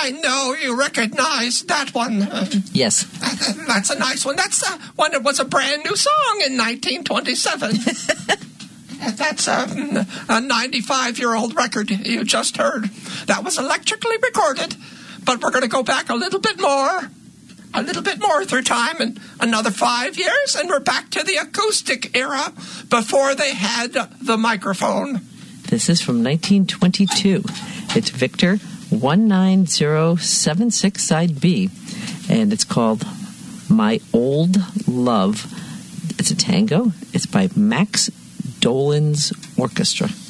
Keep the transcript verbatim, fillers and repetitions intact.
I know you recognize that one. Yes. That's a nice one. That's uh, one that was a brand new song in nineteen twenty-seven. That's a, a ninety-five-year-old record you just heard. That was electrically recorded, but we're going to go back a little bit more, a little bit more through time, and another five years, and we're back to the acoustic era before they had the microphone. This is from nineteen twenty-two. It's Victor one nine zero seven six, side B, and it's called My Old Love. It's a tango. It's by Max Dolan's Orchestra.